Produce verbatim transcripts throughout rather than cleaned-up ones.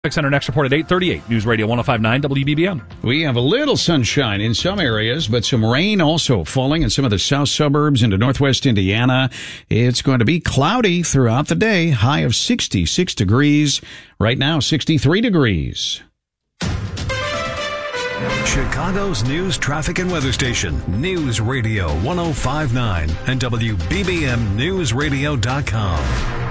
Center next report at eight thirty-eight. News Radio one oh five point nine W B B M. We have a little sunshine in some areas, but some rain also falling in some of the south suburbs into northwest Indiana. It's going to be cloudy throughout the day. High of sixty-six degrees. Right now, sixty-three degrees. Chicago's news, traffic, and weather station. News Radio one oh five point nine and W B B M News Radio dot com.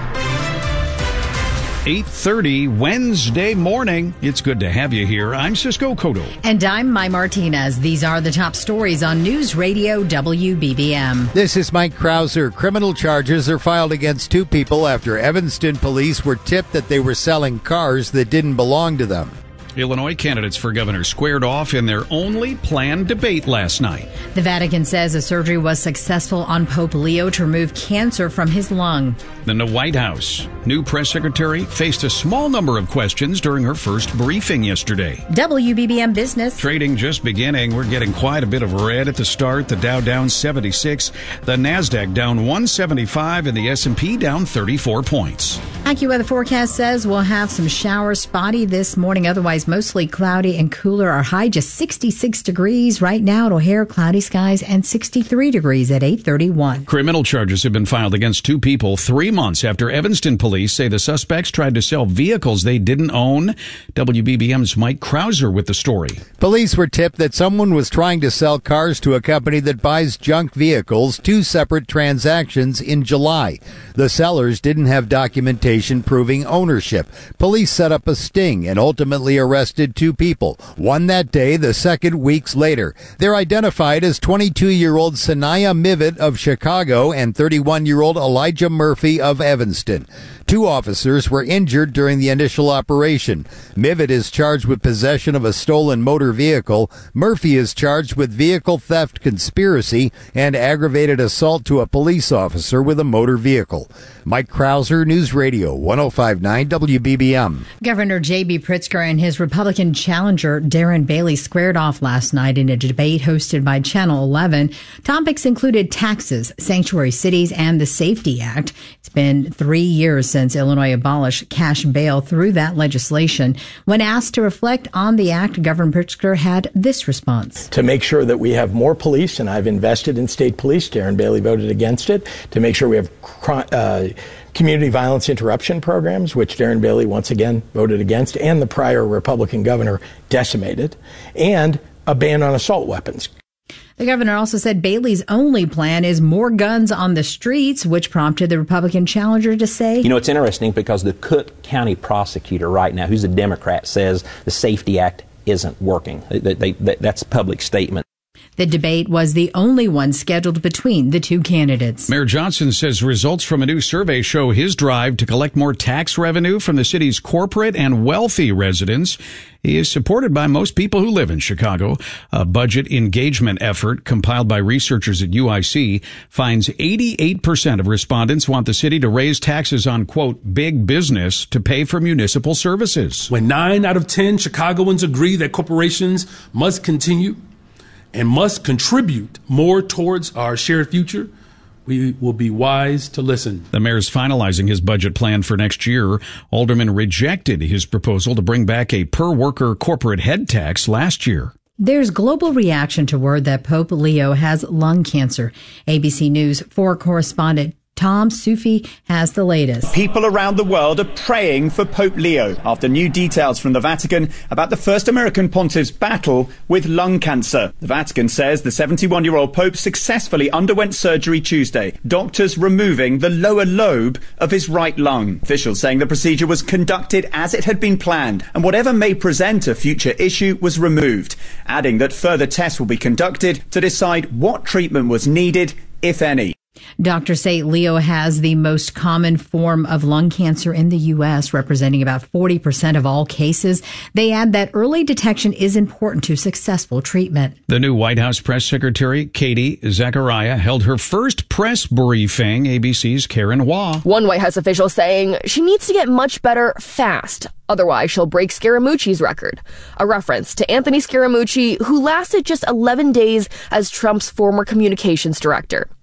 eight thirty Wednesday morning. It's good to have you here. I'm Cisco Cotto. And I'm Mai Martinez. These are the top stories on News Radio W B B M. This is Mike Krauser. Criminal charges are filed against two people after Evanston police were tipped that they were selling cars that didn't belong to them. Illinois candidates for governor squared off in their only planned debate last night. The Vatican says a surgery was successful on Pope Leo to remove cancer from his lung. Then the White House. New press secretary faced a small number of questions during her first briefing yesterday. W B B M Business. Trading just beginning. We're getting quite a bit of red at the start. The Dow down seventy-six, the NASDAQ down one seventy-five, and the S and P down thirty-four points. AccuWeather forecast says we'll have some showers spotty this morning. Otherwise, mostly cloudy and cooler. Our high just sixty-six degrees. Right now at O'Hare, cloudy skies and sixty-three degrees at eight thirty-one. Criminal charges have been filed against two people three months after Evanston police say the suspects tried to sell vehicles they didn't own. W B B M's Mike Krauser with the story. Police were tipped that someone was trying to sell cars to a company that buys junk vehicles, two separate transactions in July. The sellers didn't have documentation proving ownership. Police set up a sting and ultimately arrested two people, one that day, the second weeks later. They're identified as twenty-two-year-old Sanaya Mivet of Chicago and thirty-one-year-old Elijah Murphy of Evanston. Two officers were injured during the initial operation. Mivet is charged with possession of a stolen motor vehicle. Murphy is charged with vehicle theft conspiracy and aggravated assault to a police officer with a motor vehicle. Mike Krauser, News Radio one oh five point nine W B B M. Governor J B. Pritzker and his Republican challenger Darren Bailey squared off last night in a debate hosted by Channel eleven. Topics included taxes, sanctuary cities, and the SAFETY Act. It's been three years since Illinois abolished cash bail through that legislation. When asked to reflect on the act, Governor Pritzker had this response. To make sure that we have more police, and I've invested in state police, Darren Bailey voted against it. To make sure we have uh, community violence interruption programs, which Darren Bailey once again voted against, and the prior Republican governor decimated, and a ban on assault weapons. The governor also said Bailey's only plan is more guns on the streets, which prompted the Republican challenger to say, You know, it's interesting because the Cook County prosecutor right now, who's a Democrat, says the SAFETY Act isn't working. They, they, they, that's a public statement. The debate was the only one scheduled between the two candidates. Mayor Johnson says results from a new survey show his drive to collect more tax revenue from the city's corporate and wealthy residents. He is supported by most people who live in Chicago. A budget engagement effort compiled by researchers at U I C finds eighty-eight percent of respondents want the city to raise taxes on, quote, big business to pay for municipal services. When nine out of ten Chicagoans agree that corporations must continue and must contribute more towards our shared future, we will be wise to listen. The mayor's finalizing his budget plan for next year. Aldermen rejected his proposal to bring back a per-worker corporate head tax last year. There's global reaction to word that Pope Leo has lung cancer. A B C News four correspondent Tom Sufi has the latest. People around the world are praying for Pope Leo after new details from the Vatican about the first American pontiff's battle with lung cancer. The Vatican says the seventy-one-year-old Pope successfully underwent surgery Tuesday, doctors removing the lower lobe of his right lung. Officials saying the procedure was conducted as it had been planned, and whatever may present a future issue was removed, adding that further tests will be conducted to decide what treatment was needed, if any. Doctors say Leo has the most common form of lung cancer in the U S, representing about forty percent of all cases. They add that early detection is important to successful treatment. The new White House press secretary, Katie Zachariah, held her first press briefing. A B C's Karen Hua. One White House official saying she needs to get much better fast. Otherwise, she'll break Scaramucci's record. A reference to Anthony Scaramucci, who lasted just eleven days as Trump's former communications director.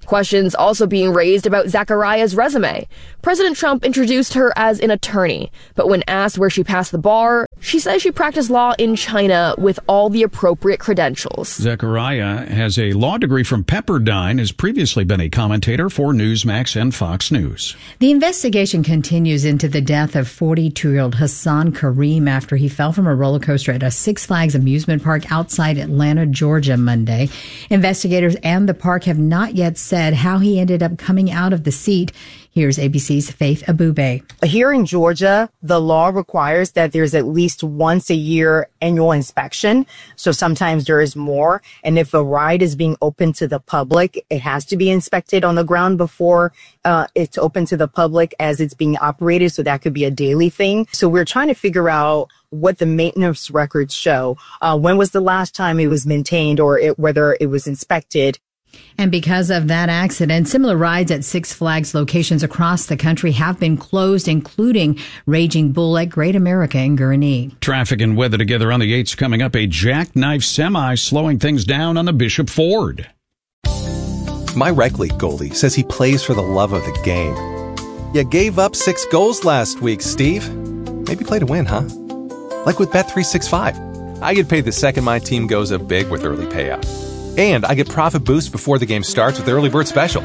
Questions also being raised about Zachariah's resume. President Trump introduced her as an attorney, but when asked where she passed the bar, she says she practiced law in China with all the appropriate credentials. Zachariah has a law degree from Pepperdine, has previously been a commentator for Newsmax and Fox News. The investigation continues into the death of forty-two-year-old Hassan Kareem after he fell from a roller coaster at a Six Flags amusement park outside Atlanta, Georgia, Monday. Investigators and the park have not yet said how he ended up coming out of the seat. Here's A B C's Faith Abube. Here in Georgia, the law requires that there's at least once a year annual inspection. So sometimes there is more. And if a ride is being open to the public, it has to be inspected on the ground before uh, it's open to the public as it's being operated. So that could be a daily thing. So we're trying to figure out what the maintenance records show. Uh, when was the last time it was maintained or it, whether it was inspected? And because of that accident, similar rides at Six Flags locations across the country have been closed, including Raging Bull at Great America in Gurnee. Traffic and weather together on the eights coming up. A jackknife semi slowing things down on the Bishop Ford. My rec league goalie says he plays for the love of the game. You gave up six goals last week, Steve. Maybe play to win, huh? Like with Bet three sixty-five. I get paid the second my team goes up big with early payout. And I get profit boost before the game starts with the Early Bird Special.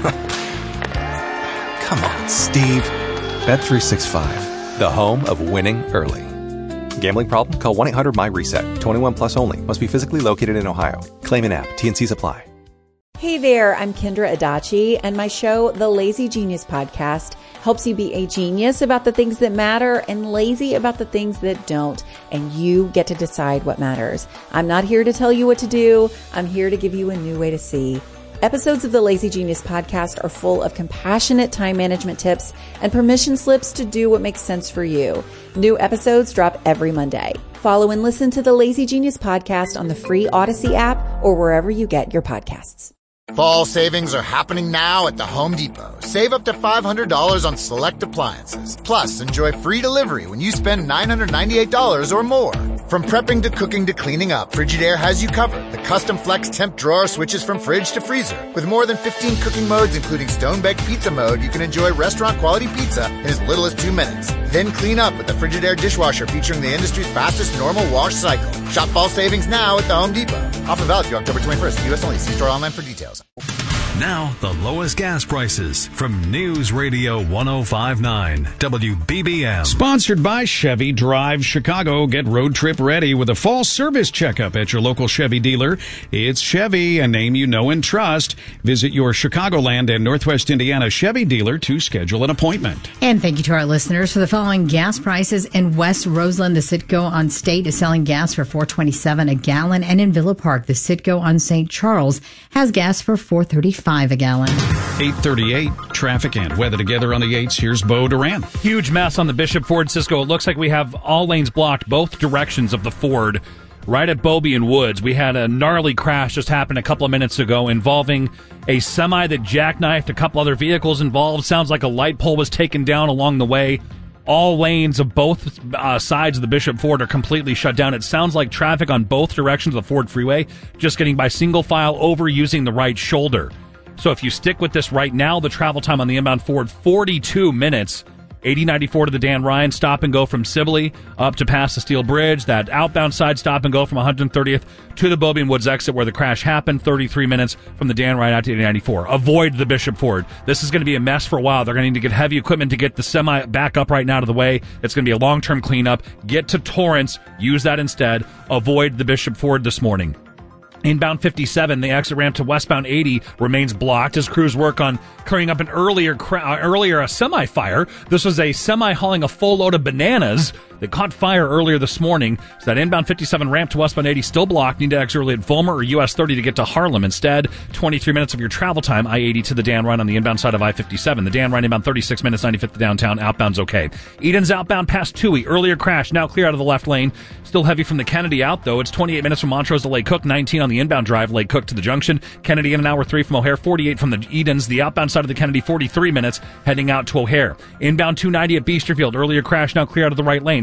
Come on, Steve. Bet three sixty-five, the home of winning early. Gambling problem? Call one eight hundred my reset. twenty-one plus only. Must be physically located in Ohio. Claim an app. T and Cs apply. Hey there, I'm Kendra Adachi, and my show, The Lazy Genius Podcast, helps you be a genius about the things that matter and lazy about the things that don't, and you get to decide what matters. I'm not here to tell you what to do. I'm here to give you a new way to see. Episodes of the Lazy Genius Podcast are full of compassionate time management tips and permission slips to do what makes sense for you. New episodes drop every Monday. Follow and listen to the Lazy Genius Podcast on the free Odyssey app or wherever you get your podcasts. Fall savings are happening now at the Home Depot. Save up to five hundred dollars on select appliances. Plus, enjoy free delivery when you spend nine hundred ninety-eight dollars or more. From prepping to cooking to cleaning up, Frigidaire has you covered. The custom flex temp drawer switches from fridge to freezer. With more than fifteen cooking modes, including stone-baked pizza mode, you can enjoy restaurant-quality pizza in as little as two minutes. Then clean up with the Frigidaire dishwasher featuring the industry's fastest normal wash cycle. Shop fall savings now at the Home Depot. Offer valid through October twenty-first. U S only. See store online for details. Now, the lowest gas prices from News Radio ten fifty-nine W B B M. Sponsored by Chevy Drive Chicago. Get road trip ready with a fall service checkup at your local Chevy dealer. It's Chevy, a name you know and trust. Visit your Chicagoland and Northwest Indiana Chevy dealer to schedule an appointment. And thank you to our listeners for the following gas prices. In West Roseland, the Citgo on State is selling gas for four twenty-seven a gallon, and in Villa Park, the Citgo on Saint Charles has gas for four thirty-five a gallon. eight thirty-eight, traffic and weather together on the eights. Here's Bo Duran. Huge mess on the Bishop Ford Cisco. It looks like we have all lanes blocked, both directions of the Ford. Right at Bobby and Woods, we had a gnarly crash just happen a couple of minutes ago involving a semi that jackknifed a couple other vehicles involved. Sounds like a light pole was taken down along the way. All lanes of both uh, sides of the Bishop Ford are completely shut down. It sounds like traffic on both directions of the Ford freeway just getting by single file over using the right shoulder. So if you stick with this right now, the travel time on the inbound Ford, forty-two minutes. eighty ninety-four to the Dan Ryan, stop and go from Sibley up to past the Steel Bridge. That outbound side stop and go from one hundred thirtieth to the Bobby and Woods exit where the crash happened. thirty-three minutes from the Dan Ryan out to eighty ninety-four. Avoid the Bishop Ford. This is going to be a mess for a while. They're going to need to get heavy equipment to get the semi back up right now to the way. It's going to be a long-term cleanup. Get to Torrance. Use that instead. Avoid the Bishop Ford this morning. Inbound fifty-seven, the exit ramp to westbound eighty remains blocked as crews work on clearing up an earlier cra- uh, earlier a semi-fire. This was a semi hauling a full load of bananas that caught fire earlier this morning. So that inbound fifty-seven ramp to westbound eighty still blocked. Need to exit early at Fulmer or U S thirty to get to Harlem. Instead, twenty-three minutes of your travel time, I eighty to the Dan Ryan on the inbound side of I fifty-seven. The Dan Ryan inbound thirty-six minutes, ninety-fifth to downtown. Outbound's okay. Eden's outbound past Toohey. Earlier crash, now clear out of the left lane. Still heavy from the Kennedy out, though. It's twenty-eight minutes from Montrose to Lake Cook, nineteen on the inbound drive, Lake Cook to the junction. Kennedy in an hour three from O'Hare, forty-eight from the Edens. The outbound side of the Kennedy, forty-three minutes, heading out to O'Hare. Inbound two ninety at Beesterfield. Earlier crash, now clear out of the right lane.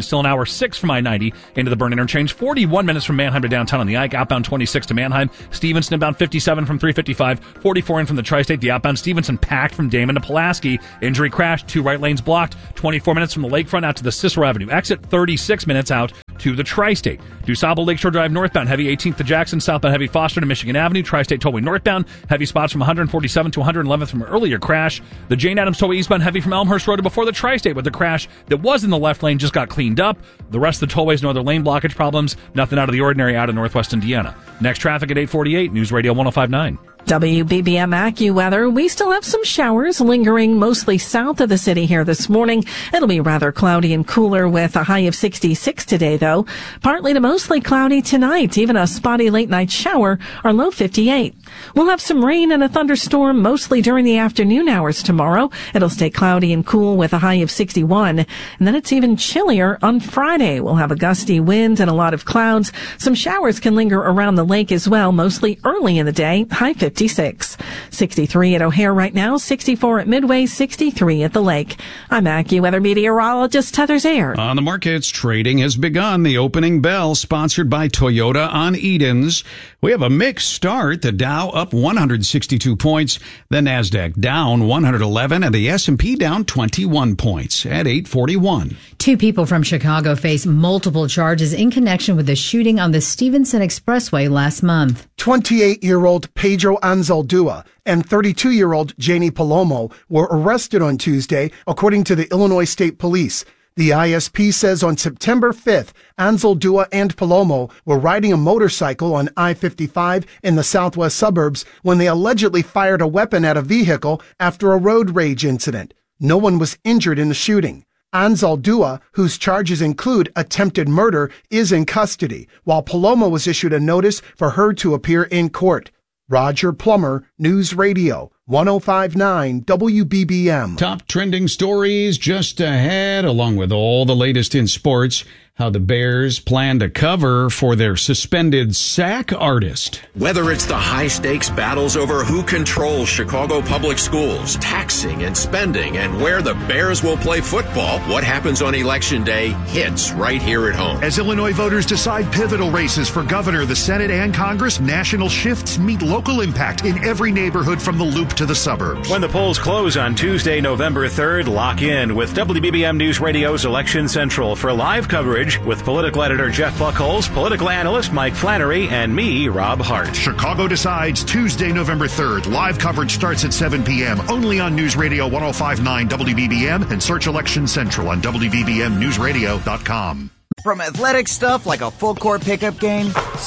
still an hour six from I ninety into the Burn interchange. forty-one minutes from Manheim to downtown on the Ike. Outbound twenty-six to Manheim. Stevenson inbound fifty-seven from three fifty-five. forty-four in from the Tri-State. The outbound Stevenson packed from Damon to Pulaski. Injury crash. Two right lanes blocked. twenty-four minutes from the lakefront out to the Cicero Avenue exit. thirty-six minutes out to the Tri-State. DuSable Lakeshore Drive northbound. Heavy eighteenth to Jackson. Southbound heavy Foster to Michigan Avenue. Tri-State Tollway northbound. Heavy spots from one forty-seven to one eleventh from an earlier crash. The Jane Addams Tollway eastbound heavy from Elmhurst Road to before the Tri-State, with the crash that was in the left lane just got cleaned up. The rest of the tollways, no other lane blockage problems. Nothing out of the ordinary out of Northwest Indiana. Next traffic at eight forty-eight. News Radio one oh five point nine. W B B M AccuWeather. We still have some showers lingering mostly south of the city here this morning. It'll be rather cloudy and cooler with a high of sixty-six today, though. Partly to mostly cloudy tonight. Even a spotty late night shower, our low fifty-eight. We'll have some rain and a thunderstorm mostly during the afternoon hours tomorrow. It'll stay cloudy and cool with a high of sixty-one. And then it's even chillier on Friday. We'll have a gusty wind and a lot of clouds. Some showers can linger around the lake as well, mostly early in the day. High fifty-six. sixty-three at O'Hare right now, sixty-four at Midway, sixty-three at the lake. I'm AccuWeather meteorologist Heather Zayer. On the markets, trading has begun. The opening bell sponsored by Toyota on Edens. We have a mixed start. The Dow up one hundred sixty-two points, the Nasdaq down one hundred eleven, and the S and P down twenty-one points at eight forty-one. Two people from Chicago face multiple charges in connection with the shooting on the Stevenson Expressway last month. twenty-eight-year-old Pedro Anzaldúa and thirty-two-year-old Janie Palomo were arrested on Tuesday, according to the Illinois State Police. The I S P says on September fifth, Anzaldúa and Palomo were riding a motorcycle on I fifty-five in the southwest suburbs when they allegedly fired a weapon at a vehicle after a road rage incident. No one was injured in the shooting. Anzaldúa, whose charges include attempted murder, is in custody, while Palomo was issued a notice for her to appear in court. Roger Plummer, News Radio, one oh five point nine W B B M. Top trending stories just ahead, along with all the latest in sports. How the Bears plan to cover for their suspended sack artist. Whether it's the high-stakes battles over who controls Chicago public schools, taxing and spending, and where the Bears will play football, what happens on Election Day hits right here at home. As Illinois voters decide pivotal races for governor, the Senate, and Congress, national shifts meet local impact in every neighborhood from the Loop to the suburbs. When the polls close on Tuesday, November third, lock in with W B B M News Radio's Election Central for live coverage with political editor Jeff Buckholz, political analyst Mike Flannery, and me, Rob Hart. Chicago Decides, Tuesday, November third. Live coverage starts at seven p.m. only on News Radio one oh five point nine W B B M and search Election Central on W B B M news radio dot com. From athletic stuff like a full court pickup game,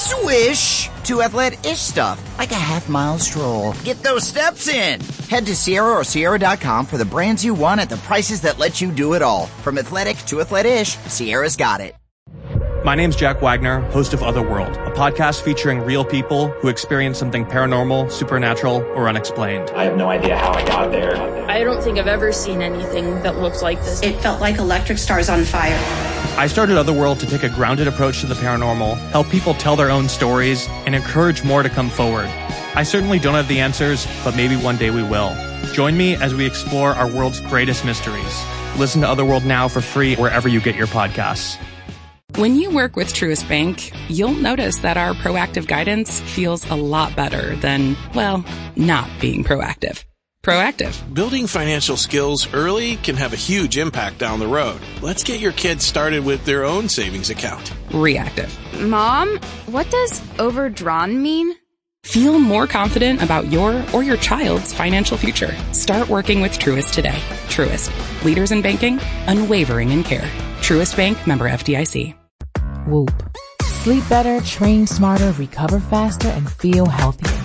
swish, to athletic-ish stuff like a half mile stroll. Get those steps in. Head to Sierra or Sierra dot com for the brands you want at the prices that let you do it all. From athletic to athletic-ish, Sierra's got it. My name's Jack Wagner, host of Otherworld, a podcast featuring real people who experience something paranormal, supernatural, or unexplained. I have no idea how I got there. I don't think I've ever seen anything that looks like this. It felt like electric stars on fire. I started Otherworld to take a grounded approach to the paranormal, help people tell their own stories, and encourage more to come forward. I certainly don't have the answers, but maybe one day we will. Join me as we explore our world's greatest mysteries. Listen to Otherworld now for free wherever you get your podcasts. When you work with Truist Bank, you'll notice that our proactive guidance feels a lot better than, well, not being proactive. Proactive. Building financial skills early can have a huge impact down the road. Let's get your kids started with their own savings account. Reactive. Mom, what does overdrawn mean? Feel more confident about your or your child's financial future. Start working with Truist today. Truist. Leaders in banking, unwavering in care. Truist Bank, member F D I C. Whoop. Sleep better, train smarter, recover faster, and feel healthier.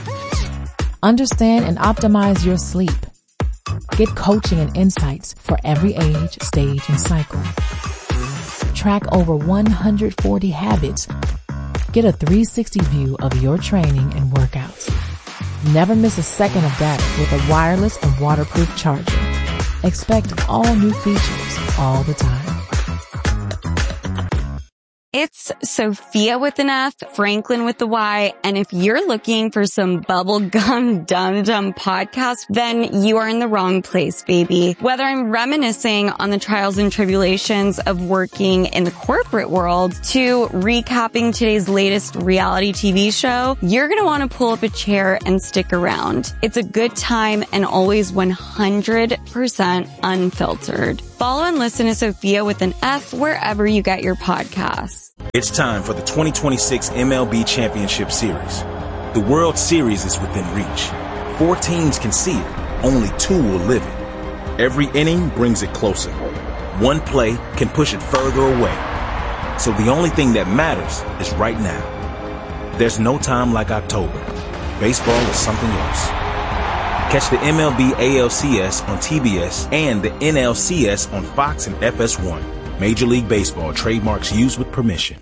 Understand and optimize your sleep. Get coaching and insights for every age, stage, and cycle. Track over one hundred forty habits. Get a three sixty view of your training and workouts. Never miss a second of data with a wireless and waterproof charger. Expect all new features all the time. It's Sophia with an F, Franklin with the Y, and if you're looking for some bubblegum dum-dum podcast, then you are in the wrong place, baby. Whether I'm reminiscing on the trials and tribulations of working in the corporate world to recapping today's latest reality T V show, you're going to want to pull up a chair and stick around. It's a good time and always one hundred percent unfiltered. Follow and listen to Sophia with an F wherever you get your podcasts. It's time for the twenty twenty-six M L B Championship Series. The World Series is within reach. Four teams can see it. Only two will live it. Every inning brings it closer. One play can push it further away. So the only thing that matters is right now. There's no time like October. Baseball is something else. Catch the M L B A L C S on T B S and the N L C S on Fox and F S one. Major League Baseball trademarks used with permission.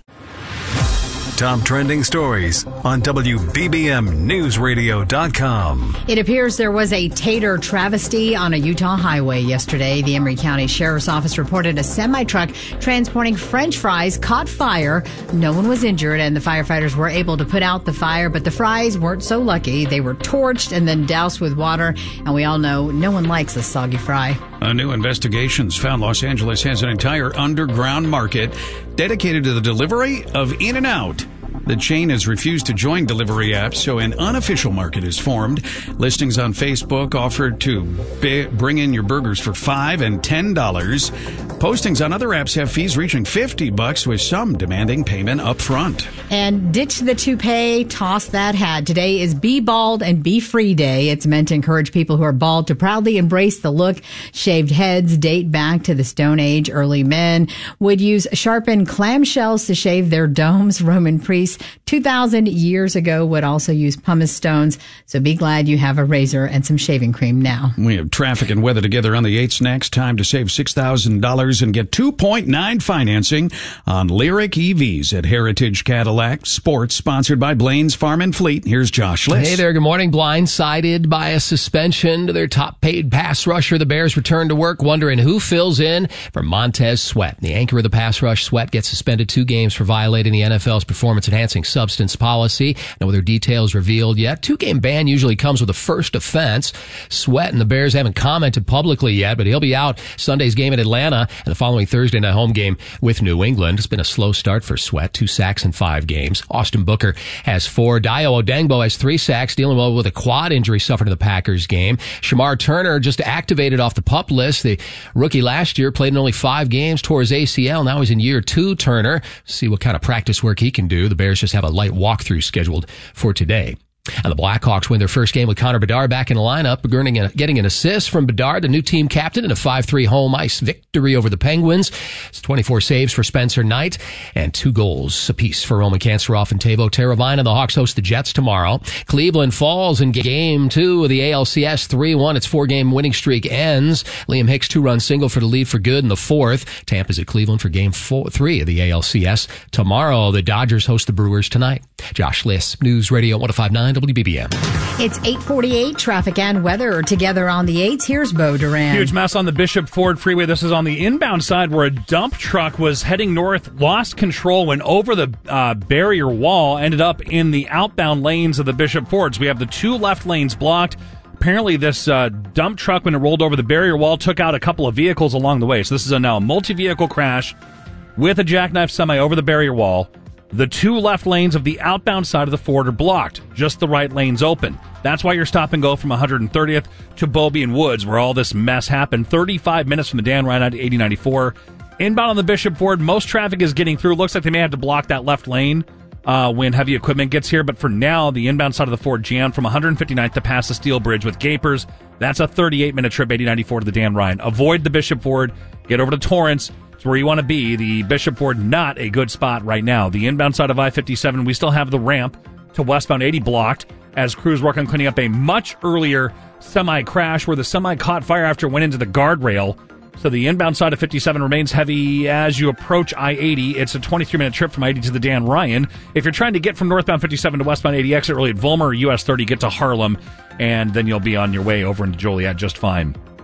Top trending stories on W B B M News Radio dot com. It appears there was a tater travesty on a Utah highway yesterday. The Emory County Sheriff's Office reported a semi-truck transporting French fries caught fire. No one was injured, and the firefighters were able to put out the fire, but the fries weren't so lucky. They were torched and then doused with water, and we all know no one likes a soggy fry. A new investigation's found Los Angeles has an entire underground market dedicated to the delivery of In-N-Out. The chain has refused to join delivery apps, so an unofficial market is formed. Listings on Facebook offer to b- bring in your burgers for five dollars and ten dollars. Postings on other apps have fees reaching fifty bucks, with some demanding payment up front. And ditch the toupee, toss that hat. Today is Be Bald and Be Free Day. It's meant to encourage people who are bald to proudly embrace the look. Shaved heads date back to the Stone Age. Early men would use sharpened clamshells to shave their domes. Roman priests two thousand years ago would also use pumice stones. So be glad you have a razor and some shaving cream now. We have traffic and weather together on the eights next. Time to save six thousand dollars and get two point nine financing on Lyric E Vs at Heritage Cadillac. Sports sponsored by Blaine's Farm and Fleet. Here's Josh Liss. Hey there, good morning. Blindsided by a suspension to their top paid pass rusher, the Bears return to work, wondering who fills in for Montez Sweat. The anchor of the pass rush, Sweat, gets suspended two games for violating the N F L's performance-enhancing substance policy. No other details revealed yet. Two-game ban usually comes with a first offense. Sweat and the Bears haven't commented publicly yet, but he'll be out Sunday's game in Atlanta and the following Thursday night home game with New England. It's been a slow start for Sweat. Two sacks in five games. Austin Booker has four. Dayo Odengbo has three sacks, dealing well with a quad injury suffered in the Packers game. Shamar Turner just activated off the PUP list. The rookie last year played in only five games, tore his A C L. Now he's in year two, Turner. See what kind of practice work he can do. The Bears just have a light walkthrough scheduled for today. And the Blackhawks win their first game with Connor Bedard back in the lineup, getting an assist from Bedard, the new team captain, in a five three home ice victory over the Penguins. It's twenty-four saves for Spencer Knight and two goals apiece for Roman Kanserov and Teuvo Teravainen. The Hawks host the Jets tomorrow. Cleveland falls in game two of the A L C S three one. Its four-game winning streak ends. Liam Hicks two-run single for the lead for good in the fourth. Tampa's at Cleveland for game four, three of the A L C S tomorrow. The Dodgers host the Brewers tonight. Josh Liss, News Radio one oh five point nine W B B M. It's eight forty-eight. Traffic and weather together on the eights. Here's Bo Duran. Huge mess on the Bishop Ford Freeway. This is on the inbound side where a dump truck was heading north, lost control, went over the uh, barrier wall, ended up in the outbound lanes of the Bishop Fords. We have the two left lanes blocked. Apparently, this uh, dump truck, when it rolled over the barrier wall, took out a couple of vehicles along the way. So this is a now a multi-vehicle crash with a jackknife semi over the barrier wall. The two left lanes of the outbound side of the Ford are blocked. Just the right lane's open. That's why you're stop and go from one hundred thirtieth to Bobby and Woods, where all this mess happened. thirty-five minutes from the Dan Ryan out to eighty ninety-four. Inbound on the Bishop Ford, most traffic is getting through. Looks like they may have to block that left lane uh, when heavy equipment gets here. But for now, the inbound side of the Ford jammed from one hundred fifty-ninth to past the Steel Bridge with Gapers. That's a thirty-eight minute trip, eighty ninety-four to the Dan Ryan. Avoid the Bishop Ford. Get over to Torrance. It's where you want to be. The Bishop Ford, not a good spot right now. The inbound side of I fifty-seven, we still have the ramp to westbound eighty blocked as crews work on cleaning up a much earlier semi-crash where the semi caught fire after it went into the guardrail. So the inbound side of fifty-seven remains heavy as you approach I eighty. It's a twenty-three minute trip from I eighty to the Dan Ryan. If you're trying to get from northbound fifty-seven to westbound eighty, exit early at Vollmer or U S thirty, get to Harlem, and then you'll be on your way over into Joliet just fine.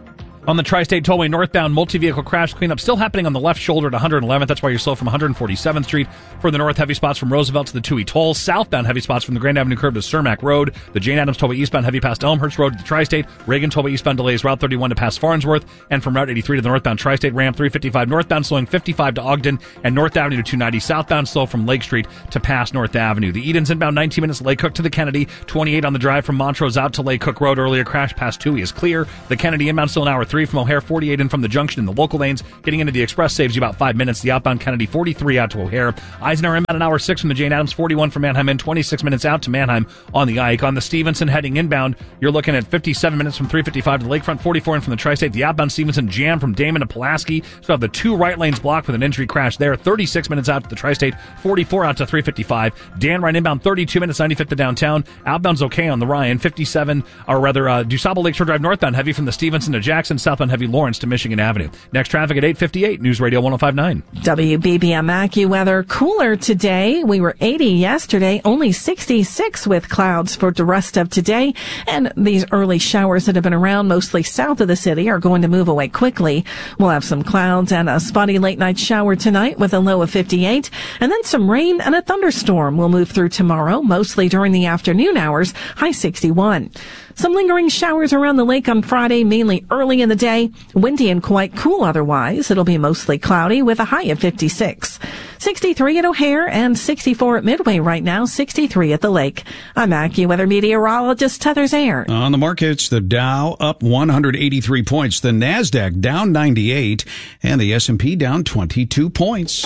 On the Tri-State Tollway northbound, multi-vehicle crash cleanup still happening on the left shoulder at one hundred eleventh. That's why you're slow from one forty-seventh Street. Further north, heavy spots from Roosevelt to the Toohey Toll. Southbound, heavy spots from the Grand Avenue curve to Cermak Road. The Jane Addams Tollway eastbound, heavy past Elmhurst Road to the Tri-State. Reagan Tollway eastbound delays Route thirty-one to past Farnsworth. And from Route eighty-three to the northbound Tri-State ramp, three fifty-five northbound slowing fifty-five to Ogden. And North Avenue to two ninety southbound slow from Lake Street to past North Avenue. The Edens inbound nineteen minutes, Lake Cook to the Kennedy. twenty-eight on the drive from Montrose out to Lake Cook Road. Earlier crash past Toohey is clear. The Kennedy inbound still an hour three from O'Hare. forty-eight in from the junction in the local lanes. Getting into the express saves you about five minutes. The outbound Kennedy forty-three out to O'Hare. Eisenhower inbound an hour six from the Jane Addams. forty-one from Manheim in. twenty-six minutes out to Manheim on the Ike. On the Stevenson heading inbound, you're looking at fifty-seven minutes from three fifty-five to Lakefront. forty-four in from the Tri-State. The outbound Stevenson jam from Damon to Pulaski. So have the two right lanes blocked with an injury crash there. thirty-six minutes out to the Tri-State. forty-four out to three fifty-five. Dan Ryan inbound thirty-two minutes. ninety-fifth to downtown. Outbound's okay on the Ryan. fifty-seven, or rather, uh, DuSable Lakeshore Drive northbound heavy from the Stevenson to Jackson. Southbound heavy Lawrence to Michigan Avenue. Next traffic at eight fifty-eight. News Radio one oh five point nine. W B B M AccuWeather. Cooler today. We were eighty yesterday, only sixty-six with clouds for the rest of today. And these early showers that have been around mostly south of the city are going to move away quickly. We'll have some clouds and a spotty late night shower tonight with a low of fifty-eight. And then some rain and a thunderstorm will move through tomorrow, mostly during the afternoon hours, high sixty-one. Some lingering showers around the lake on Friday, mainly early in the day. Windy and quite cool otherwise. It'll be mostly cloudy with a high of fifty-six. sixty-three at O'Hare and sixty-four at Midway right now, sixty-three at the lake. I'm AccuWeather meteorologist Tethers Air. On the markets, the Dow up one hundred eighty-three points, the NASDAQ down ninety-eight, and the S and P down twenty-two points.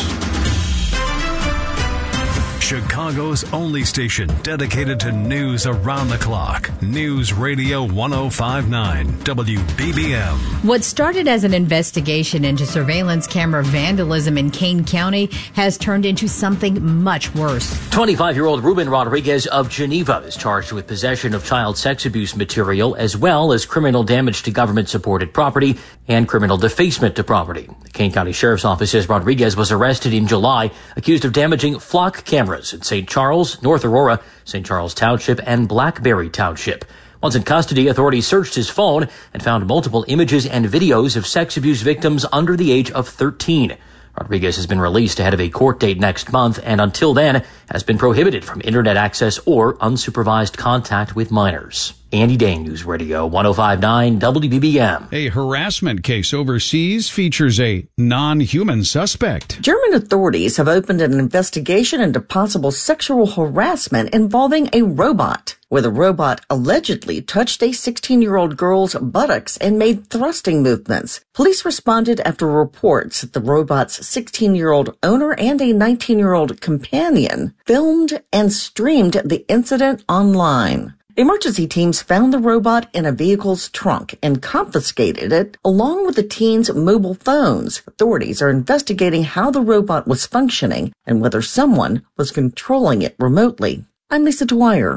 Chicago's only station dedicated to news around the clock. News Radio one oh five point nine W B B M. What started as an investigation into surveillance camera vandalism in Kane County has turned into something much worse. twenty-five-year-old Ruben Rodriguez of Geneva is charged with possession of child sex abuse material as well as criminal damage to government-supported property and criminal defacement to property. The Kane County Sheriff's Office says Rodriguez was arrested in July, accused of damaging flock cameras in Saint Charles, North Aurora, Saint Charles Township, and Blackberry Township. Once in custody, authorities searched his phone and found multiple images and videos of sex abuse victims under the age of thirteen. Rodriguez has been released ahead of a court date next month and until then has been prohibited from internet access or unsupervised contact with minors. Andy Dane, News Radio one oh five point nine W B B M. A harassment case overseas features a non-human suspect. German authorities have opened an investigation into possible sexual harassment involving a robot, where the robot allegedly touched a sixteen-year-old girl's buttocks and made thrusting movements. Police responded after reports that the robot's sixteen-year-old owner and a nineteen-year-old companion filmed and streamed the incident online. Emergency teams found the robot in a vehicle's trunk and confiscated it, along with the teens' mobile phones. Authorities are investigating how the robot was functioning and whether someone was controlling it remotely. I'm Lisa Dwyer.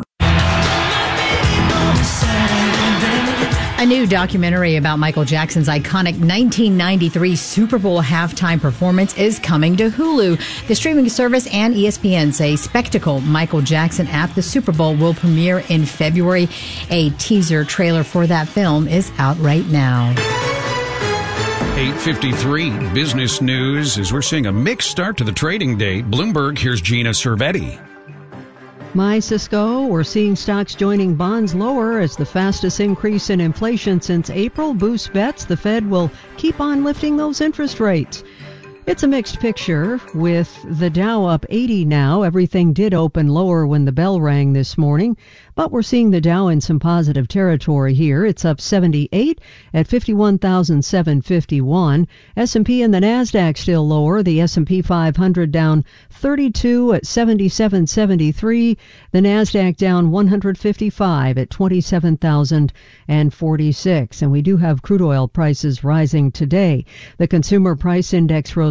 A new documentary about Michael Jackson's iconic nineteen ninety-three Super Bowl halftime performance is coming to Hulu. The streaming service and E S P N say spectacle Michael Jackson at the Super Bowl will premiere in February. A teaser trailer for that film is out right now. eight fifty-three business news as we're seeing a mixed start to the trading day. Bloomberg, here's Gina Cervetti. My Cisco, we're seeing stocks joining bonds lower as the fastest increase in inflation since April boosts bets the Fed will keep on lifting those interest rates. It's a mixed picture with the Dow up eighty now. Everything did open lower when the bell rang this morning, but we're seeing the Dow in some positive territory here. It's up seventy-eight at fifty-one thousand seven hundred fifty-one. S and P and the NASDAQ still lower. The S and P five hundred down thirty-two at seventy-seven seventy-three. The NASDAQ down one hundred fifty-five at twenty-seven thousand forty-six. And we do have crude oil prices rising today. The consumer price index rose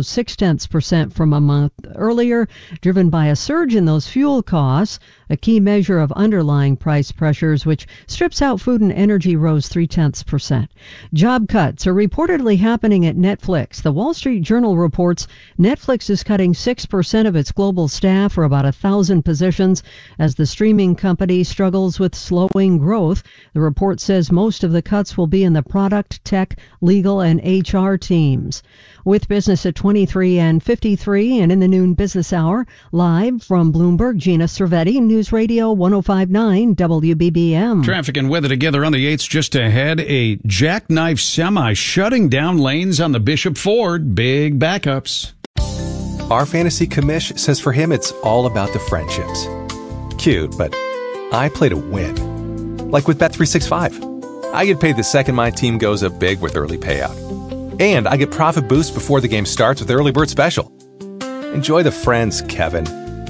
rose six tenths percent from a month earlier, driven by a surge in those fuel costs. A key measure of underlying price pressures, which strips out food and energy, rose three tenths percent. Job cuts are reportedly happening at Netflix. The Wall Street Journal reports Netflix is cutting six percent of its global staff, or about a thousand positions, as the streaming company struggles with slowing growth. The report says most of the cuts will be in the product, tech, legal, and H R teams. With business at twenty-three and fifty-three, and in the noon business hour, live from Bloomberg, Gina Cervetti, News Radio one oh five point nine W B B M. Traffic and weather together on the eights just ahead. A jackknife semi shutting down lanes on the Bishop Ford. Big backups. Our fantasy commish says for him it's all about the friendships. Cute, but I play to win. Like with Bet three sixty-five. I get paid the second my team goes up big with early payout. And I get profit boost before the game starts with Early Bird Special. Enjoy the friends, Kevin.